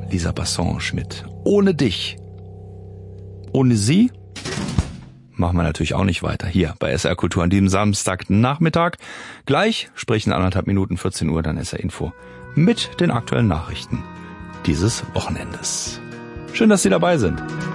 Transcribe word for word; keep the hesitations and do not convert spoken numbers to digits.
Lisa Bassange mit Ohne dich. Ohne sie machen wir natürlich auch nicht weiter. Hier bei S R Kultur an diesem Samstagnachmittag. Gleich, sprich in anderthalb Minuten, vierzehn Uhr, dann S R Info mit den aktuellen Nachrichten dieses Wochenendes. Schön, dass Sie dabei sind.